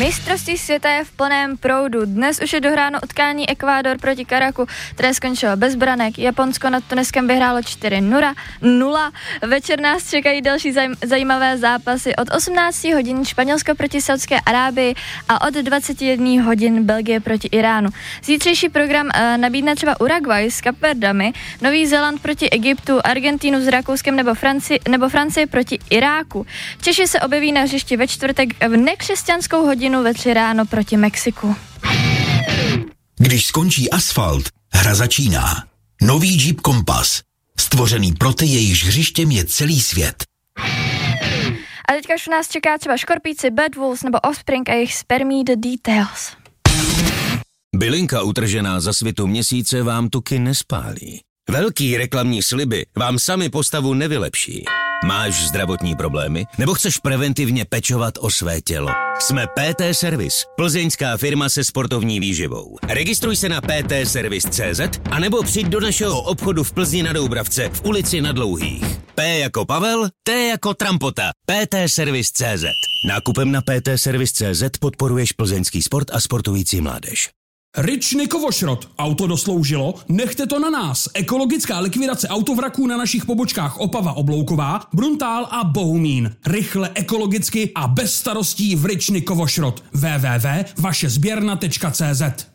Mistrovství světa je v plném proudu. Dnes už je dohráno utkání Ekvádor proti Karaku, které skončilo bez branek. Japonsko nad Tuniskem vyhrálo 4-0. Večer nás čekají další zajímavé zápasy. Od 18 hodin Španělsko proti Saudské Arábii a od 21 hodin Belgie proti Iránu. Zítřejší program nabídne třeba Uruguay s Kapverdami, Nový Zéland proti Egyptu, Argentínu s Rakouskem nebo Francii proti Iráku. Češi se objeví na hřišti ve čtvrtek v nekřesťanskou hodinu ve 3 ráno proti Mexiku. Když skončí asfalt, hra začíná. Nový Jeep Compass. Stvořený pro ty, jejichž hřištěm je celý svět. A teďka už nás čeká třeba Škorpíci, Bad Wolves nebo Offspring a jejich Spare Me the Details. Bylinka utržená za svitu měsíce vám tuky nespálí. Velký reklamní sliby vám sami postavu nevylepší. Máš zdravotní problémy? Nebo chceš preventivně pečovat o své tělo? Jsme PT Service, plzeňská firma se sportovní výživou. Registruj se na ptservice.cz a nebo přijď do našeho obchodu v Plzni na Doubravce v ulici Na Dlouhých. P jako Pavel, T jako Trampota. ptservice.cz. Nákupem na ptservice.cz podporuješ plzeňský sport a sportující mládež. Ryčny Kovošrot. Auto dosloužilo? Nechte to na nás. Ekologická likvidace autovraků na našich pobočkách Opava Oblouková, Bruntál a Bohumín. Rychle, ekologicky a bez starostí v Ryčny Kovošrot. www.vašezběrna.cz.